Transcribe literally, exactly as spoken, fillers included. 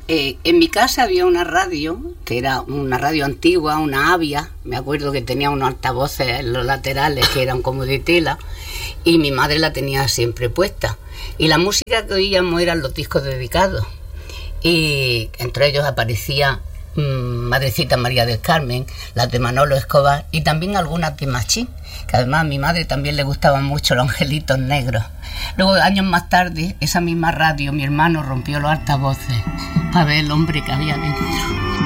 Eh, en mi casa había una radio, que era una radio antigua, una Avia. Me acuerdo que tenía unos altavoces en los laterales que eran como de tela, y mi madre la tenía siempre puesta. Y la música que oíamos eran los discos dedicados. Y entre ellos aparecía mmm, Madrecita María del Carmen, las de Manolo Escobar, y también algunas de Machín, que además a mi madre también le gustaban mucho los angelitos negros. Luego, años más tarde, esa misma radio, mi hermano rompió los altavoces para ver el hombre que había dentro.